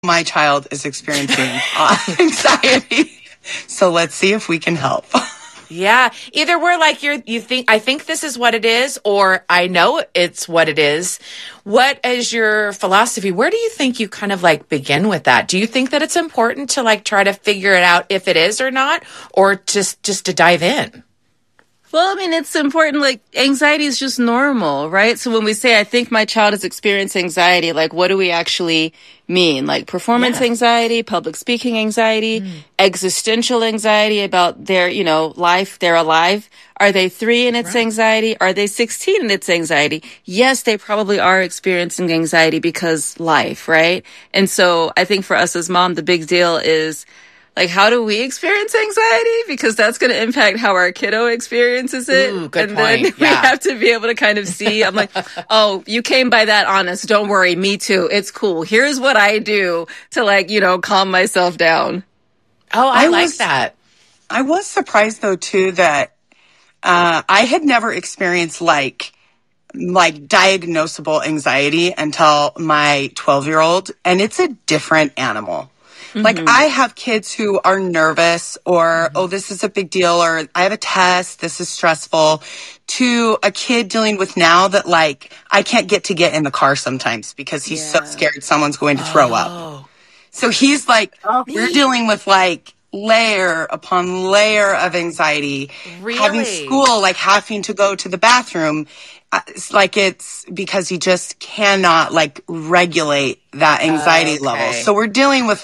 my child is experiencing anxiety. So let's see if we can help. Yeah. Either we're like, I think this is what it is, or I know it's what it is. What is your philosophy? Where do you think you kind of like begin with that? Do you think that it's important to like try to figure it out if it is or not, or just to dive in? Well, I mean, it's important. Like, anxiety is just normal, right? So when we say, I think my child is experiencing anxiety, like, what do we actually mean? Like, performance anxiety, public speaking anxiety, existential anxiety about their, life, they're alive. Are they 3 in its anxiety? Are they 16 in its anxiety? Yes, they probably are experiencing anxiety because life, right? And so I think for us as mom, the big deal is, like, how do we experience anxiety? Because that's going to impact how our kiddo experiences it. Ooh, good and point. Then we have to be able to kind of see. I'm like, oh, you came by that honest. Don't worry. Me too. It's cool. Here's what I do to calm myself down. Oh, I like that. I was surprised though too that I had never experienced like diagnosable anxiety until my 12-year-old, and it's a different animal. Like, I have kids who are nervous or, oh, this is a big deal, or I have a test, this is stressful, to a kid dealing with now that, like, I can't get in the car sometimes because he's so scared someone's going to throw up. So he's like, we're dealing with, like, layer upon layer of anxiety. Really? Having school, like, having to go to the bathroom. It's because he just cannot like regulate that anxiety level. So we're dealing with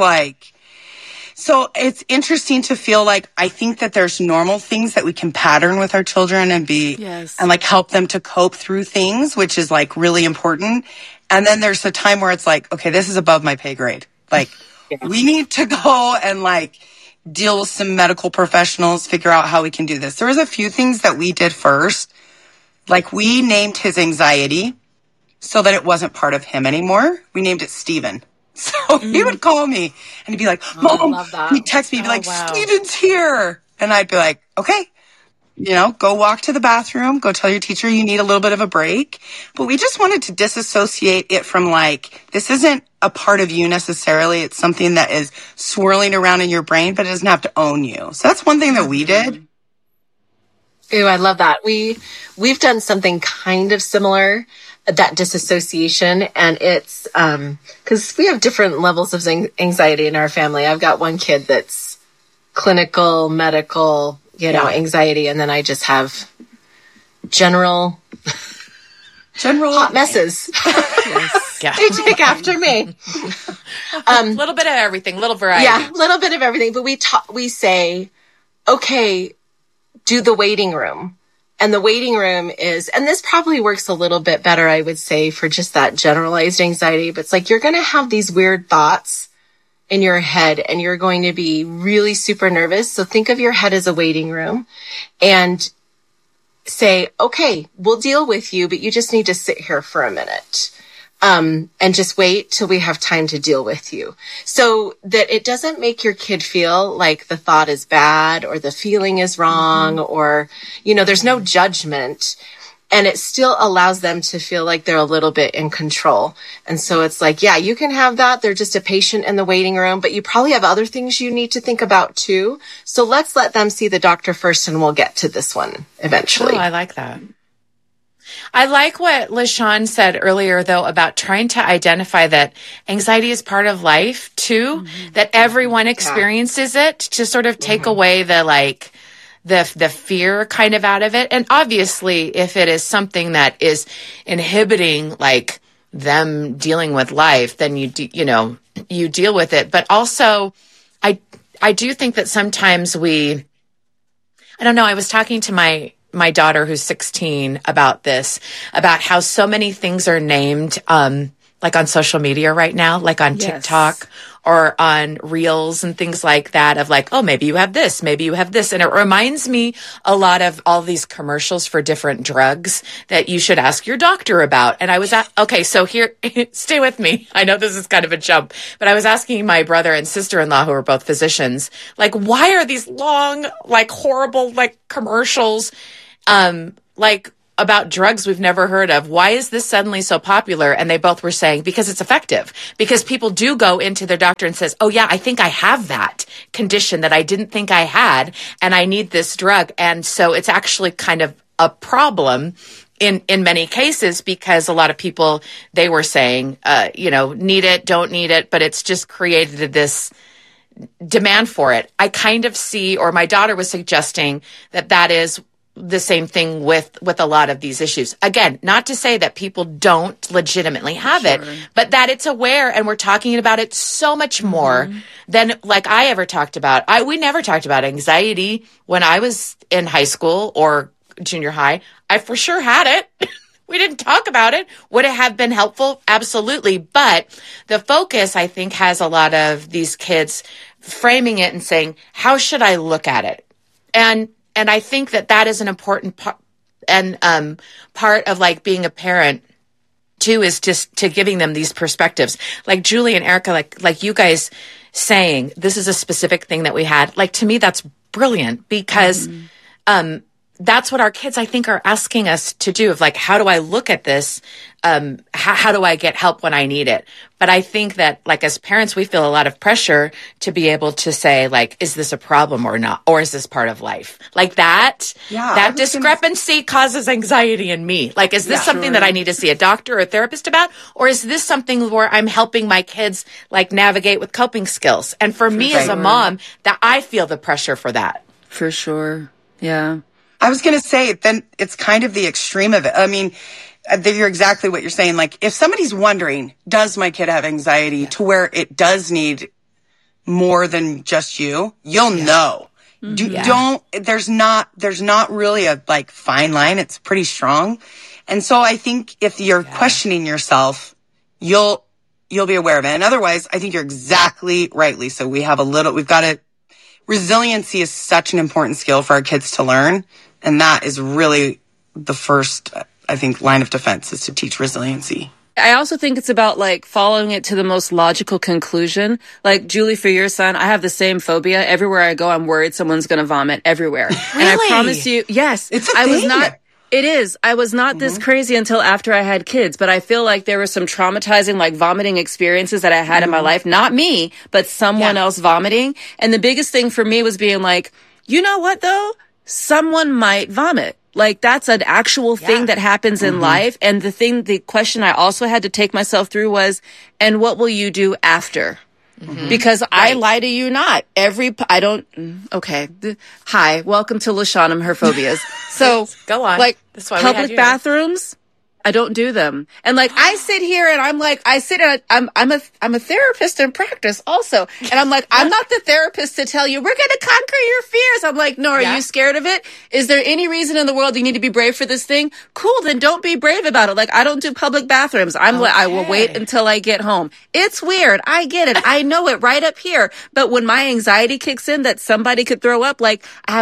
so it's interesting to feel like I think that there's normal things that we can pattern with our children and and like help them to cope through things, which is like really important. And then there's a time where it's like, okay, this is above my pay grade. Like we need to go and like deal with some medical professionals, figure out how we can do this. There was a few things that we did first. Like, we named his anxiety so that it wasn't part of him anymore. We named it Steven. So he would call me and he'd be like, Mom, he'd text me, he'd be like, Steven's here. And I'd be like, okay, go walk to the bathroom, go tell your teacher you need a little bit of a break. But we just wanted to disassociate it from like, this isn't a part of you necessarily. It's something that is swirling around in your brain, but it doesn't have to own you. So that's one thing that we did. Ooh, I love that. We've done something kind of similar, that disassociation, and it's because we have different levels of anxiety in our family. I've got one kid that's clinical, medical, anxiety, and then I just have general hot messes. They take after me. A little bit of everything, little variety. Yeah, a little bit of everything. But we say, okay, do the waiting room. And the waiting room is, and this probably works a little bit better, I would say, for just that generalized anxiety. But it's like, you're going to have these weird thoughts in your head and you're going to be really super nervous. So think of your head as a waiting room and say, okay, we'll deal with you, but you just need to sit here for a minute. And just wait till we have time to deal with you, so that it doesn't make your kid feel like the thought is bad or the feeling is wrong or, there's no judgment, and it still allows them to feel like they're a little bit in control. And so it's like, yeah, you can have that. They're just a patient in the waiting room, but you probably have other things you need to think about too. So let's let them see the doctor first and we'll get to this one eventually. Oh, I like that. I like what LaShawn said earlier, though, about trying to identify that anxiety is part of life, too, that everyone experiences it, to sort of take away the fear kind of out of it. And obviously, if it is something that is inhibiting, like, them dealing with life, then you deal with it. But also, I do think that sometimes I don't know, I was talking to my daughter who's 16 about this, about how so many things are named, like on social media right now, like on TikTok or on Reels and things like that, of like, oh, maybe you have this, maybe you have this. And it reminds me a lot of all these commercials for different drugs that you should ask your doctor about. And I was okay, so here, stay with me. I know this is kind of a jump, but I was asking my brother and sister-in-law, who are both physicians, like, why are these long, like, horrible, like, commercials, like, about drugs we've never heard of. Why is this suddenly so popular? And they both were saying, because it's effective. Because people do go into their doctor and says, oh yeah, I think I have that condition that I didn't think I had, and I need this drug. And so it's actually kind of a problem in many cases, because a lot of people, they were saying, need it, don't need it, but it's just created this demand for it. I kind of see, or my daughter was suggesting that is the same thing with a lot of these issues. Again, not to say that people don't legitimately have it, but that it's aware, and we're talking about it so much more than like I ever talked about. We never talked about anxiety when I was in high school or junior high. I for sure had it. We didn't talk about it. Would it have been helpful? Absolutely. But the focus, I think, has a lot of these kids framing it and saying, how should I look at it? And I think that is an important part, and part of like being a parent too, is just to giving them these perspectives. Like Julie and Erica, like you guys saying, this is a specific thing that we had. Like, to me, that's brilliant, because that's what our kids, I think, are asking us to do, of like, how do I look at this? How do I get help when I need it? But I think that, like, as parents, we feel a lot of pressure to be able to say, like, is this a problem or not? Or is this part of life? Like that discrepancy causes anxiety in me. Like, is this something that I need to see a doctor or a therapist about? Or is this something where I'm helping my kids, like, navigate with coping skills? And for me as a mom, that I feel the pressure for that. For sure. Yeah. I was going to say, then it's kind of the extreme of it. I mean, you're exactly what you're saying. Like, if somebody's wondering, does my kid have anxiety, to where it does need more than just you'll know. There's not really a like fine line. It's pretty strong. And so I think if you're questioning yourself, you'll be aware of it. And otherwise, I think you're exactly right, Lisa. We've got to, resiliency is such an important skill for our kids to learn. And that is really the first, I think, line of defense, is to teach resiliency. I also think it's about like following it to the most logical conclusion. Like, Julie, for your son, I have the same phobia. Everywhere I go, I'm worried someone's going to vomit everywhere. Really? And I promise you, yes, it's a thing. It is. I was not this crazy until after I had kids, but I feel like there were some traumatizing, like, vomiting experiences that I had in my life. Not me, but someone else vomiting. And the biggest thing for me was being like, you know what though? Someone might vomit. Like, that's an actual thing that happens in life. And the question I also had to take myself through was, and what will you do after? Because I lie to you not. Okay. Hi, welcome to LaShawn, her phobias. So, go on. Like, public bathrooms, I don't do them. And like, I sit here and I'm like, I'm a therapist in practice also. And I'm like, I'm not the therapist to tell you, we're going to conquer your fears. I'm like, no, are you scared of it? Is there any reason in the world you need to be brave for this thing? Cool. Then don't be brave about it. Like, I don't do public bathrooms. I will wait until I get home. It's weird. I get it. I know it right up here. But when my anxiety kicks in that somebody could throw up, like,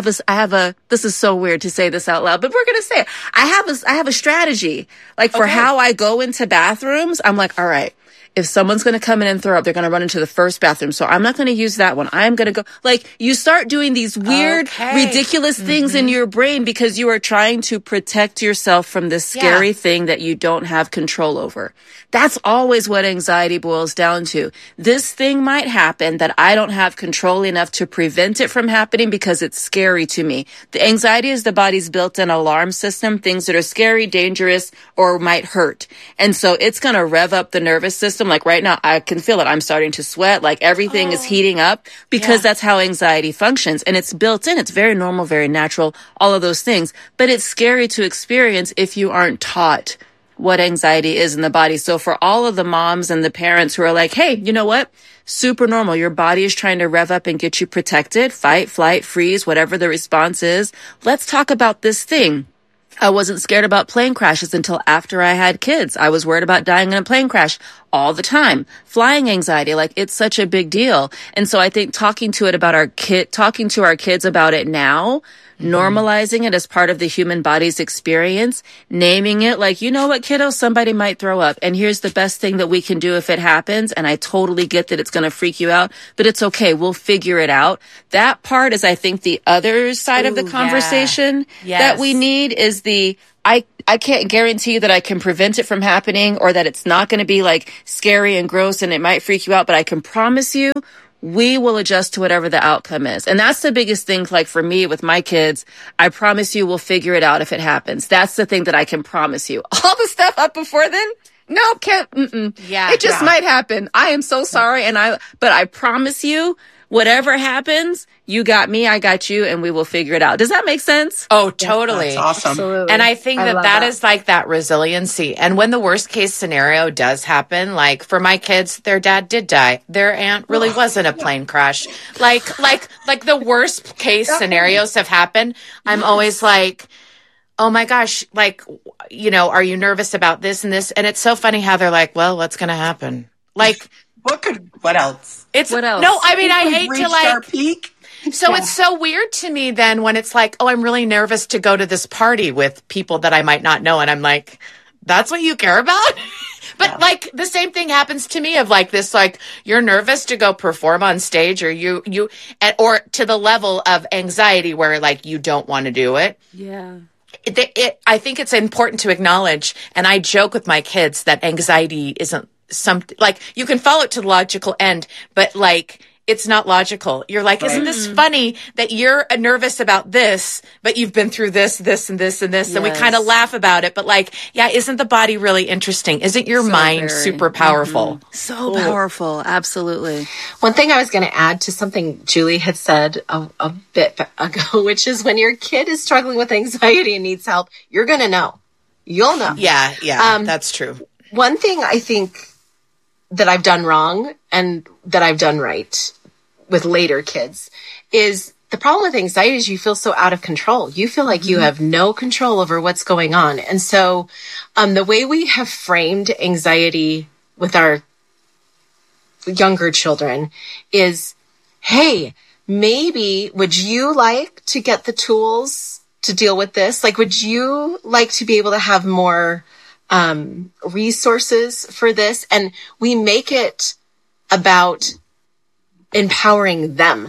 this is so weird to say this out loud, but we're going to say it. I have a strategy. Like, for how I go into bathrooms, I'm like, all right, if someone's going to come in and throw up, they're going to run into the first bathroom. So I'm not going to use that one. I'm going to go. Like, you start doing these weird, ridiculous things in your brain because you are trying to protect yourself from this scary thing that you don't have control over. That's always what anxiety boils down to. This thing might happen that I don't have control enough to prevent it from happening because it's scary to me. The anxiety is the body's built-in alarm system, things that are scary, dangerous, or might hurt. And so it's going to rev up the nervous system. Like, right now, I can feel it. I'm starting to sweat. Like, everything is heating up because that's how anxiety functions. And it's built in. It's very normal, very natural, all of those things. But it's scary to experience if you aren't taught what anxiety is in the body. So for all of the moms and the parents who are like, hey, you know what? Super normal. Your body is trying to rev up and get you protected. Fight, flight, freeze, whatever the response is. Let's talk about this thing. I wasn't scared about plane crashes until after I had kids. I was worried about dying in a plane crash all the time. Flying anxiety, like, it's such a big deal. And so I think talking to our kids about it now, normalizing it as part of the human body's experience, naming it like, you know what, kiddo, somebody might throw up. And here's the best thing that we can do if it happens. And I totally get that it's going to freak you out, but it's okay. We'll figure it out. That part is, I think, the other side of the conversation that we need is I can't guarantee you that I can prevent it from happening or that it's not going to be like scary and gross and it might freak you out, but I can promise you we will adjust to whatever the outcome is. And that's the biggest thing, like for me with my kids, I promise you we'll figure it out if it happens. That's the thing that I can promise you. All the stuff up before then, no, can't, Yeah. It just might happen. I am so sorry. But I promise you, whatever happens, you got me, I got you, and we will figure it out. Does that make sense? Oh, totally. That's awesome. Absolutely. And I think that is like that resiliency. And when the worst case scenario does happen, like for my kids, their dad did die. Their aunt really wasn't a plane crash. Like the worst case scenarios have happened. I'm always like, oh my gosh, like, are you nervous about this and this? And it's so funny how they're like, well, what's going to happen? Like, what else? What else? No, I mean, I hate Reached to like, our peak. so it's so weird to me then when it's like, oh, I'm really nervous to go to this party with people that I might not know. And I'm like, that's what you care about? But like the same thing happens to me of like this, like you're nervous to go perform on stage or or to the level of anxiety where like you don't want to do it. Yeah. I think it's important to acknowledge, and I joke with my kids that anxiety isn't something like you can follow it to the logical end, but like it's not logical. You're like, isn't this funny that you're nervous about this, but you've been through this, this, and this, and this, and we kind of laugh about it. But like, yeah, isn't the body really interesting? Isn't your mind super powerful? So powerful. Absolutely. One thing I was going to add to something Julie had said a bit ago, which is when your kid is struggling with anxiety and needs help, you're going to know. You'll know. Yeah, that's true. One thing I think that I've done wrong and that I've done right with later kids is the problem with anxiety is you feel so out of control. You feel like you have no control over what's going on. And so the way we have framed anxiety with our younger children is, hey, maybe would you like to get the tools to deal with this? Like, would you like to be able to have more resources for this? And we make it about empowering them.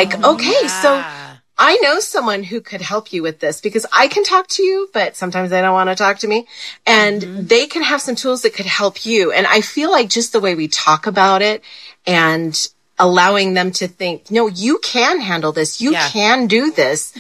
So I know someone who could help you with this because I can talk to you, but sometimes they don't want to talk to me, and they can have some tools that could help you. And I feel like just the way we talk about it and allowing them to think, no, you can handle this. You can do this,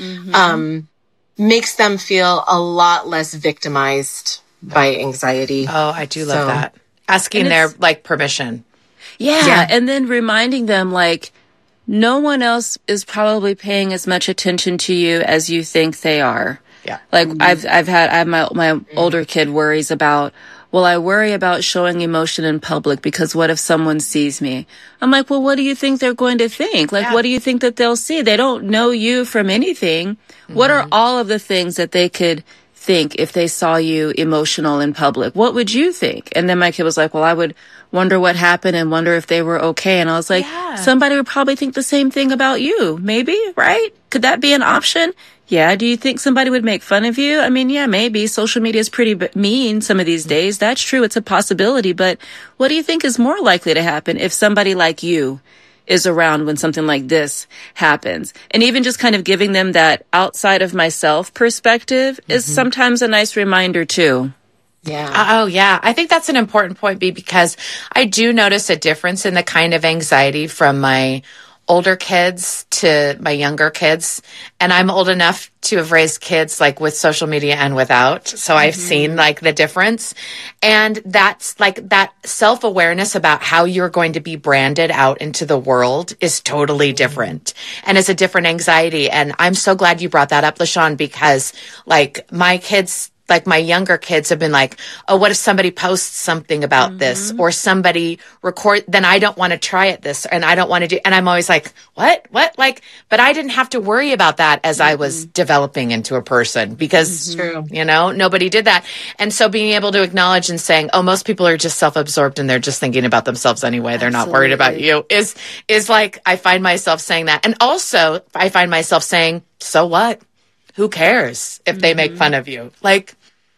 makes them feel a lot less victimized by anxiety. Oh, I do love that. Asking their like permission. Yeah. And then reminding them like no one else is probably paying as much attention to you as you think they are. Yeah. Like I have my older kid worries about, well, I worry about showing emotion in public because what if someone sees me? I'm like, well, what do you think they're going to think? Like, what do you think that they'll see? They don't know you from anything. What are all of the things that they could think if they saw you emotional in public? What would you think? And then my kid was like, well, I would wonder what happened and wonder if they were okay. And I was like, somebody would probably think the same thing about you. Maybe, right? Could that be an option? Yeah. Do you think somebody would make fun of you? I mean, yeah, maybe. Social media is pretty mean some of these days. That's true. It's a possibility. But what do you think is more likely to happen if somebody like you is around when something like this happens? And even just kind of giving them that outside of myself perspective is sometimes a nice reminder too. Yeah. Oh, yeah. I think that's an important point, B, because I do notice a difference in the kind of anxiety from my older kids to my younger kids. And I'm old enough to have raised kids like with social media and without. So I've seen like the difference. And that's like that self-awareness about how you're going to be branded out into the world is totally different and is a different anxiety. And I'm so glad you brought that up, LaShawn, because like my kids, like my younger kids have been like, oh, what if somebody posts something about this or somebody then I don't want to try it this and I don't want to do, and I'm always like, what? Like, but I didn't have to worry about that as I was developing into a person because, nobody did that. And so being able to acknowledge and saying, oh, most people are just self-absorbed and they're just thinking about themselves anyway. They're not worried about you is like, I find myself saying that. And also I find myself saying, so what? Who cares if they make fun of you? Like,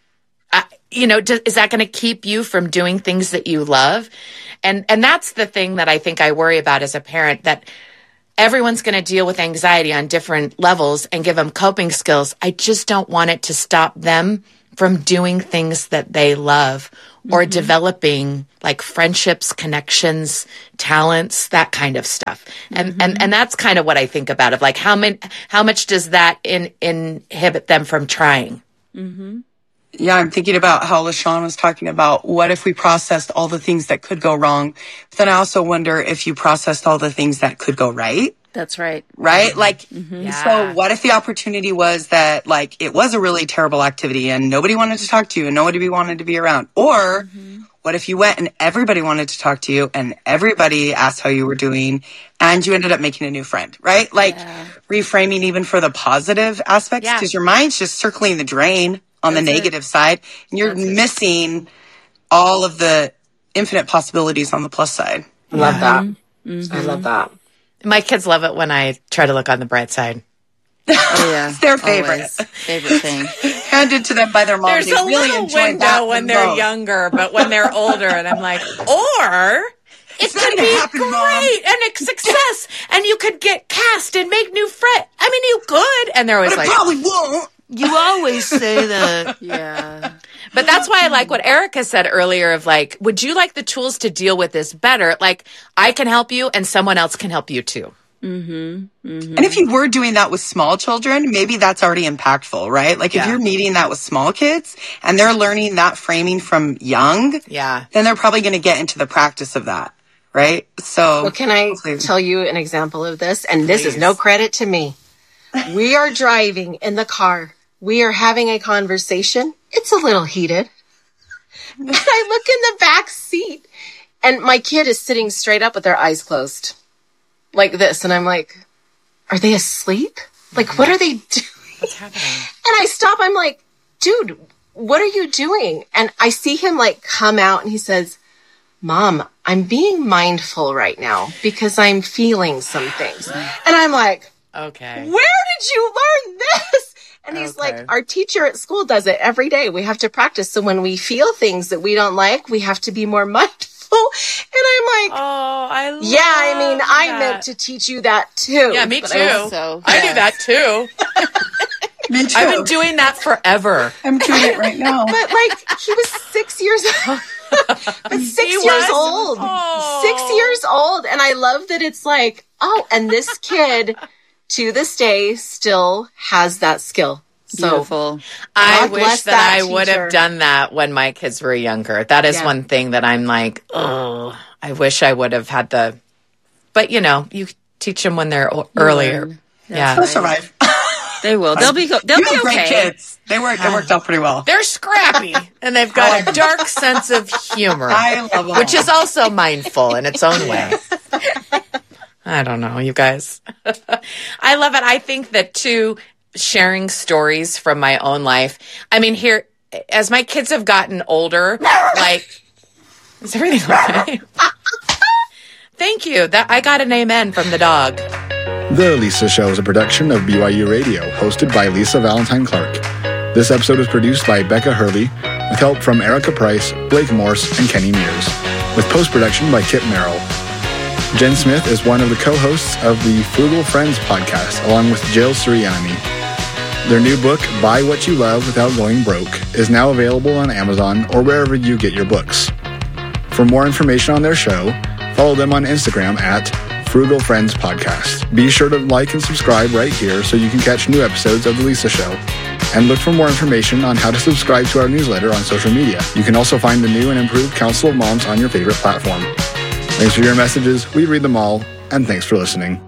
is that going to keep you from doing things that you love? And that's the thing that I think I worry about as a parent, that everyone's going to deal with anxiety on different levels and give them coping skills. I just don't want it to stop them from doing things that they love or developing like friendships, connections, talents, that kind of stuff. And that's kind of what I think about of like how much does that inhibit them from trying? Yeah, I'm thinking about how LaShawn was talking about what if we processed all the things that could go wrong. But then I also wonder if you processed all the things that could go right. That's right. Right? Like, so what if the opportunity was that, like, it was a really terrible activity and nobody wanted to talk to you and nobody wanted to be around? Or what if you went and everybody wanted to talk to you and everybody asked how you were doing and you ended up making a new friend, right? Like, reframing even for the positive aspects because your mind's just circling the drain on the negative side and you're missing all of the infinite possibilities on the plus side. Love that. I love that. My kids love it when I try to look on the bright side. Oh, yeah. It's their favorite. Always. Favorite thing. Handed to them by their mom. There's they a really little enjoy window that when the they're most. younger, but when they're older, and I'm like, or it could be happen, Mom. great and a success, and you could get cast and make new friends. I mean, you could. And they're always But it like, probably won't. You always say that. Yeah. but that's why I like what Erica said earlier of like, would you like the tools to deal with this better? Like, I can help you and someone else can help you too. And if you were doing that with small children, maybe that's already impactful, right? Like if you're meeting that with small kids and they're learning that framing from young, then they're probably going to get into the practice of that, right? So, well, can I tell you an example of this? And this is no credit to me. We are driving in the car. We are having a conversation. It's a little heated. And I look in the back seat and my kid is sitting straight up with their eyes closed. Like this. And I'm like, are they asleep? Like, what are they doing? What's happening? And I stop. I'm like, dude, what are you doing? And I see him like come out and he says, Mom, I'm being mindful right now because I'm feeling some things. And I'm like, okay, where did you learn this? And he's like, our teacher at school does it every day. We have to practice. So when we feel things that we don't like, we have to be more mindful. And I'm like, oh, I love I meant to teach you that too. Yeah, me But too. I do that too. me too. I've been doing that forever. I'm doing it right now. But like, he was 6 years old. But 6 years old. Oh. 6 years old. And I love that it's like, oh, and this kid to this day still has that skill. So Beautiful. I God wish bless that I that would teacher. have done that when my kids were younger. That is one thing that I'm like, oh, I wish I would have had the, but you know, you teach them when they're earlier. Yeah. They'll survive. They will. They'll be You okay. have great kids. It worked out pretty well. They're scrappy and they've got a dark sense of humor, I love them. which is also mindful in its own way. I don't know, you guys. I love it. I think that too, sharing stories from my own life. I mean, here, as my kids have gotten older, like, is everything okay? Thank you. That I got an amen from the dog. The Lisa Show is a production of BYU Radio, hosted by Lisa Valentine Clark. This episode is produced by Becca Hurley, with help from Erica Price, Blake Morse, and Kenny Mears, with post-production by Kip Merrill. Jen Smith is one of the co-hosts of the Frugal Friends podcast, along with Jill Sirianni. Their new book, Buy What You Love Without Going Broke, is now available on Amazon or wherever you get your books. For more information on their show, follow them on Instagram at Frugal Friends Podcast. Be sure to like and subscribe right here so you can catch new episodes of The Lisa Show. And look for more information on how to subscribe to our newsletter on social media. You can also find the new and improved Council of Moms on your favorite platform. Thanks for your messages. We read them all. And thanks for listening.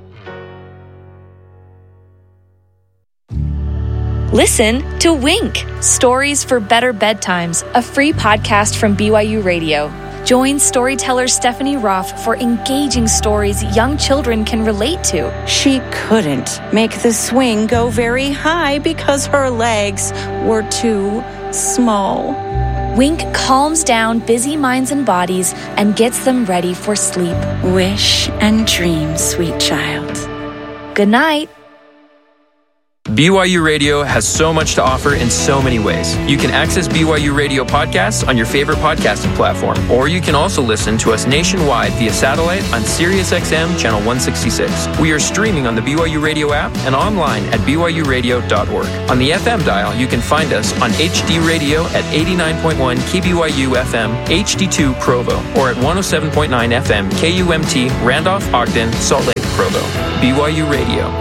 Listen to Wink, Stories for Better Bedtimes, a free podcast from BYU Radio. Join storyteller Stephanie Roth for engaging stories young children can relate to. She couldn't make the swing go very high because her legs were too small. Wink calms down busy minds and bodies and gets them ready for sleep. Wish and dream, sweet child. Good night. BYU Radio has so much to offer in so many ways. You can access BYU Radio podcasts on your favorite podcasting platform, or you can also listen to us nationwide via satellite on SiriusXM Channel 166. We are streaming on the BYU Radio app and online at byuradio.org. On the FM dial, you can find us on HD Radio at 89.1 KBYU FM, HD2 Provo, or at 107.9 FM KUMT Randolph, Ogden, Salt Lake, Provo. BYU Radio.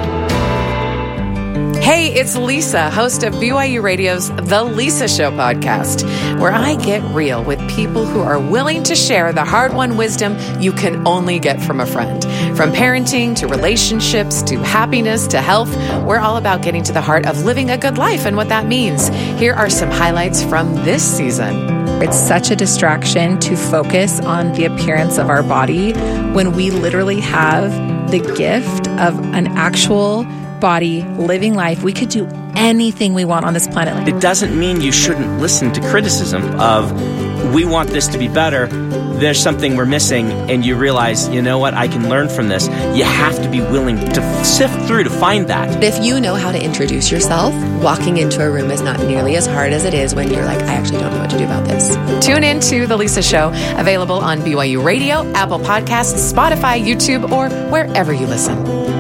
Hey, it's Lisa, host of BYU Radio's The Lisa Show podcast, where I get real with people who are willing to share the hard-won wisdom you can only get from a friend. From parenting to relationships to happiness to health, we're all about getting to the heart of living a good life and what that means. Here are some highlights from this season. It's such a distraction to focus on the appearance of our body when we literally have the gift of an actual body, living life. We could do anything we want on this planet. It doesn't mean you shouldn't listen to criticism of, we want this to be better, there's something we're missing, and you realize, you know what, I can learn from this. You have to be willing to sift through to find that. If you know how to introduce yourself, walking into a room is not nearly as hard as it is when you're like, I actually don't know what to do about this. Tune in to The Lisa Show, available on BYU Radio, Apple Podcasts, Spotify, YouTube, or wherever you listen.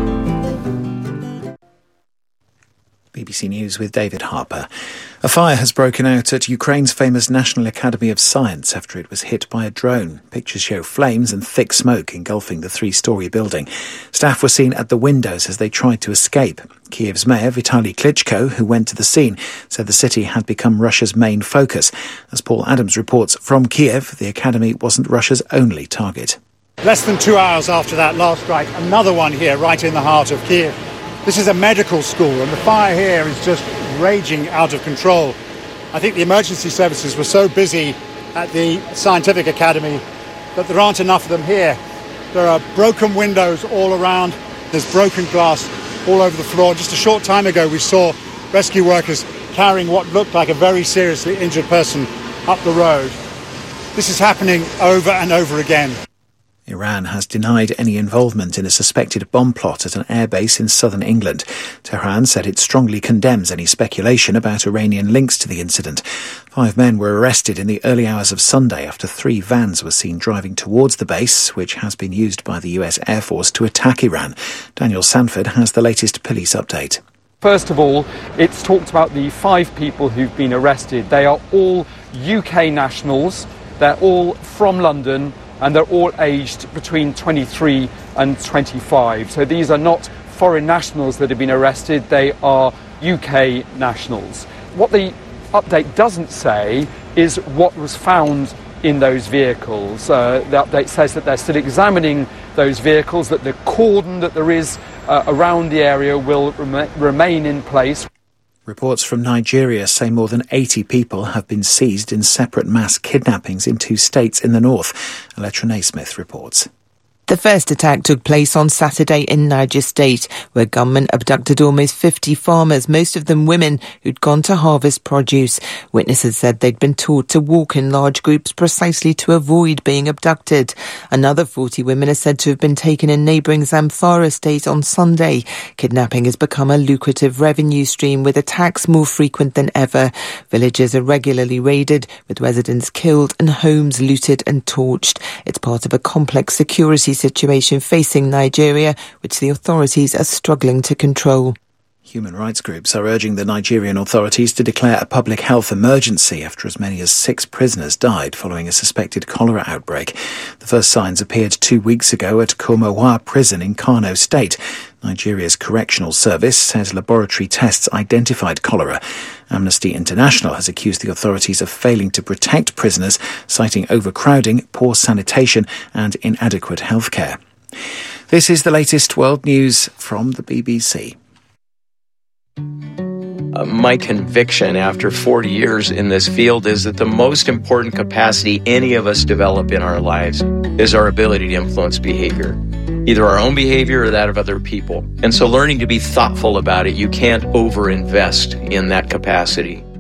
BBC News with David Harper. A fire has broken out at Ukraine's famous National Academy of Science after it was hit by a drone. Pictures show flames and thick smoke engulfing the three-storey building. Staff were seen at the windows as they tried to escape. Kiev's mayor, Vitaly Klitschko, who went to the scene, said the city had become Russia's main focus. As Paul Adams reports from Kiev, the academy wasn't Russia's only target. Less than 2 hours after that last strike, another one here right in the heart of Kiev. This is a medical school, and the fire here is just raging out of control. I think the emergency services were so busy at the Scientific Academy that there aren't enough of them here. There are broken windows all around. There's broken glass all over the floor. Just a short time ago, we saw rescue workers carrying what looked like a very seriously injured person up the road. This is happening over and over again. Iran has denied any involvement in a suspected bomb plot at an airbase in southern England. Tehran said it strongly condemns any speculation about Iranian links to the incident. 5 men were arrested in the early hours of Sunday after 3 vans were seen driving towards the base, which has been used by the US Air Force to attack Iran. Daniel Sanford has the latest police update. First of all, it's talked about the 5 people who've been arrested. They are all UK nationals. They're all from London, and they're all aged between 23 and 25. So these are not foreign nationals that have been arrested, they are UK nationals. What the update doesn't say is what was found in those vehicles. The update says that they're still examining those vehicles, that the cordon that there is around the area will remain in place. Reports from Nigeria say more than 80 people have been seized in separate mass kidnappings in 2 states in the north. Electra Naismith reports. The first attack took place on Saturday in Niger State, where gunmen abducted almost 50 farmers, most of them women, who'd gone to harvest produce. Witnesses said they'd been taught to walk in large groups precisely to avoid being abducted. Another 40 women are said to have been taken in neighbouring Zamfara State on Sunday. Kidnapping has become a lucrative revenue stream, with attacks more frequent than ever. Villages are regularly raided, with residents killed and homes looted and torched. It's part of a complex security situation facing Nigeria, which the authorities are struggling to control. Human rights groups are urging the Nigerian authorities to declare a public health emergency after as many as 6 prisoners died following a suspected cholera outbreak. The first signs appeared 2 weeks ago at Kurmawa prison in Kano State. Nigeria's correctional service says laboratory tests identified cholera. Amnesty International has accused the authorities of failing to protect prisoners, citing overcrowding, poor sanitation and inadequate healthcare. This is the latest world news from the BBC. My conviction after 40 years in this field is that the most important capacity any of us develop in our lives is our ability to influence behavior, either our own behavior or that of other people. And so learning to be thoughtful about it, you can't overinvest in that capacity.